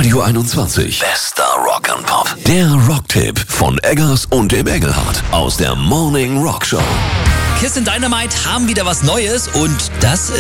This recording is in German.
Radio 21. Bester Rock and Pop. Der Rocktipp von Eggers und dem Engelhardt aus der Morning Rock Show. Kiss and Dynamite haben wieder was Neues und das